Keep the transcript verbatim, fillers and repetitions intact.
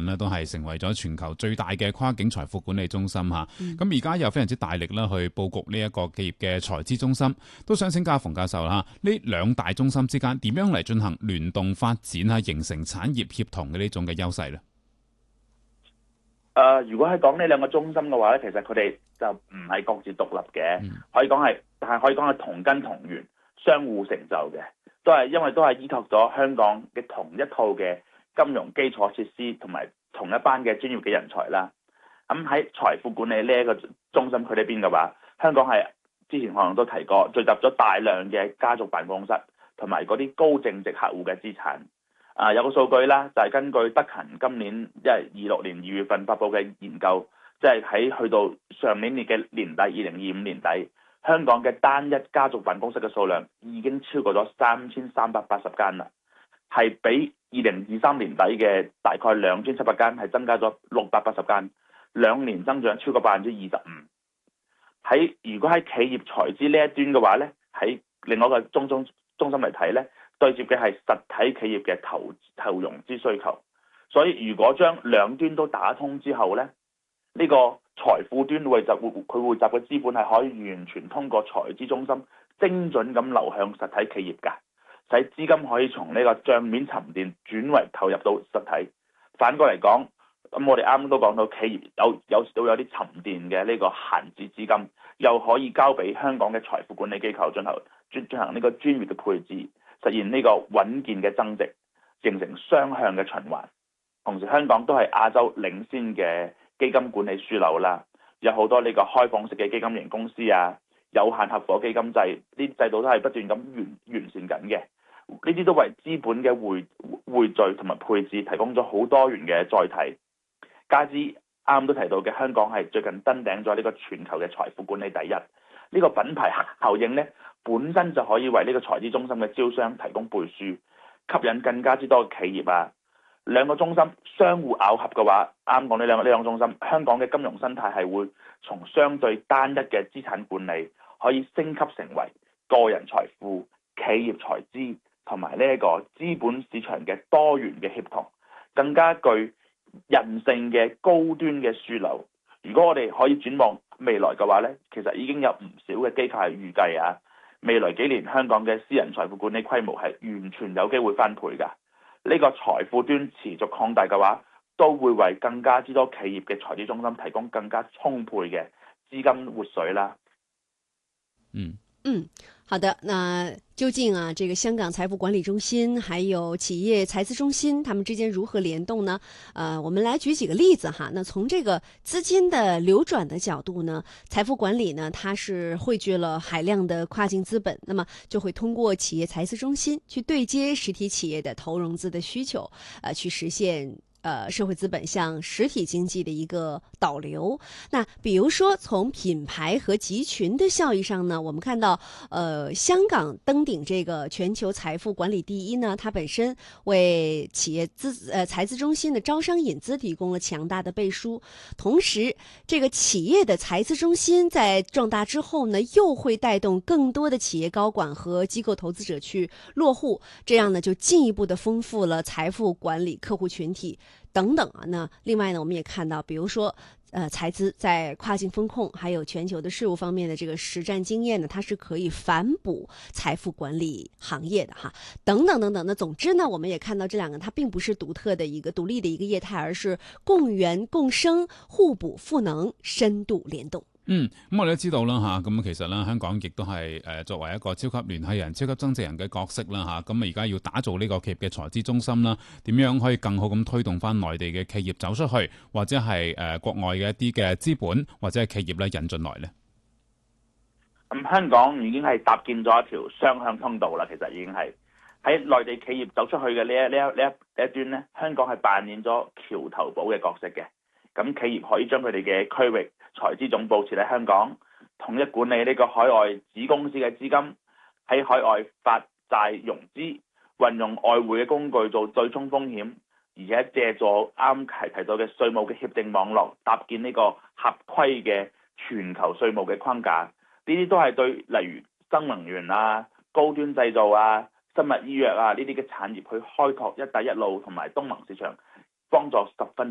咧都係成為咗全球最大嘅跨境財富管理中心嚇。咁而家又非常之大力啦去佈局呢一個企業嘅財資中心，都想請教馮教授啦，呢兩大中心之間點樣嚟進行聯動發展啊，形成產業協同嘅呢種嘅優勢咧？ 誒、呃，如果係講呢兩個中心嘅話咧，其實佢哋就唔係各自獨立嘅，嗯，可以講係，但係可以講係同根同源，相互成就嘅，都係因為都係依託咗香港嘅同一套嘅金融基礎設施同埋同一班嘅專業嘅人才啦。咁喺財富管理呢一個中心佢呢邊嘅話，香港係之前可能都提過，聚集咗大量嘅家族辦公室同埋嗰啲高淨值客戶嘅資產。啊，有個數據啦，就係、是、根據德勤今年即係二六年二月份發布嘅研究，即係喺去到上年年嘅年底，二零二五年底，香港嘅單一家族辦公室嘅數量已經超過咗三千三百八十間啦，係比二零二三年底嘅大概兩千七百間係增加咗六百八十間，兩年增長超過百分之二十五。喺如果喺企業財資呢一端嘅話咧，喺另外一個中中中心嚟睇咧，對接嘅係實體企業嘅投投融資需求，所以如果將兩端都打通之後咧，呢、這個財富端匯集佢匯集嘅資本係可以完全通過財資中心精準咁流向實體企業㗎，使資金可以從呢個帳面沉澱轉為投入到實體。反過嚟講，咁我哋啱啱都講到企業有有時都有啲沉澱嘅呢個閒置資金，又可以交俾香港嘅財富管理機構進行進進行呢個專業嘅配置，實現呢個穩健嘅增值，形成雙向嘅循環。同時香港都係亞洲領先嘅基金管理樞紐啦，有好多呢個開放式嘅基金型公司啊，有限合夥基金制，呢啲制度都係不斷咁完完善緊嘅。呢啲都為資本嘅匯匯聚同埋配置提供咗好多元嘅載體。加之啱啱都提到嘅，香港係最近登頂咗呢個全球嘅財富管理第一，呢、這個品牌效應呢，本身就可以為呢個財資中心嘅招商提供背書，吸引更加之多嘅企業啊。兩個中心相互咬合嘅話，啱講呢兩個呢兩個中心，香港嘅金融生態係會從相對單一嘅資產管理，可以升級成為個人財富、企業財資同埋呢一個資本市場嘅多元嘅協同，更加具人性嘅高端嘅樞紐。如果我哋可以展望未來嘅話呢，其實已經有唔少嘅機構係預計啊，未來幾年香港嘅私人財富管理規模係完全有機會翻倍㗎。呢個財富端持續擴大嘅話，都會為更加之多企業嘅財資中心提供更加充沛嘅資金活水啦。 嗯嗯，好的。那究竟啊，這個香港財富管理中心還有企業財資中心，他們之間如何聯動呢？呃，我們來舉幾個例子哈。那從這個資金的流轉的角度呢，財富管理呢，它是匯聚了海量的跨境資本，那麼就會通過企業財資中心去對接實體企業的投融資的需求，呃，去實現呃，社會資本向實體經濟的一個導流。那比如說從品牌和集群的效益上呢，我們看到，呃，香港登頂這個全球財富管理第一呢，它本身為企業資呃財資中心的招商引資提供了強大的背書。同時，這個企業的財資中心在壯大之後呢，又會帶動更多的企業高管和機構投資者去落戶，這樣呢就進一步的豐富了財富管理客戶群體。等等啊，那另外呢，我們也看到，比如說，呃，財資在跨境風控還有全球的事務方面的這個實戰經驗呢，它是可以反哺財富管理行業的哈，等等等等。那總之呢，我們也看到這兩個它並不是獨特的一個獨立的一個業態，而是共源共生、互補賦能、深度聯動。 嗯，咁我哋都知道啦吓，咁其實咧香港亦都係誒作為一個超級聯繫人、超級增值人嘅角色啦吓，咁啊而家要打造呢個企業嘅財資中心啦，點樣可以更好咁推動翻內地嘅企業走出去，或者係誒國外嘅一啲嘅資本或者係企業咧引進來咧？ 咁、嗯、香港已經係搭建咗一條雙向通道啦，其實已經係喺內地企業走出去嘅呢一呢一呢一呢一端咧，香港係扮演咗橋頭堡嘅角色嘅。咁企業可以將佢哋嘅區域財資總部設喺香港，統一管理呢個海外子公司嘅資金，喺海外發債融資，運用外匯嘅工具做對沖風險，而且借助啱提提到嘅稅務嘅協定網絡，搭建呢個合規嘅全球稅務嘅框架。呢啲都係對例如新能源啊、高端製造啊、生物醫藥啊呢啲嘅產業去開拓一帶一路同埋東盟市場，幫助十分